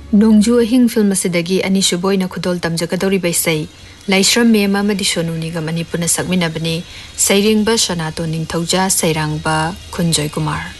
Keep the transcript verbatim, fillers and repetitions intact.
Nongju Ahing film asidagi anishuboy na khudol tamjagadori baisai Laisram Mema amadi Sonu Nigam ani puna sakminabani Sairingba Shanato Ningthauja Sairangba Kunjoy Kumar